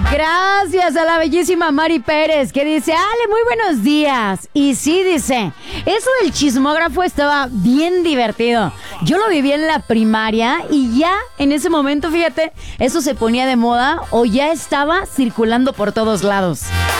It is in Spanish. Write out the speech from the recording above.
Gracias a la bellísima Mari Pérez, que dice, Ale, muy buenos días. Y sí, dice, eso del chismógrafo estaba bien divertido. Yo lo viví en la primaria y ya en ese momento, fíjate, eso se ponía de moda o ya estaba circulando por todos lados.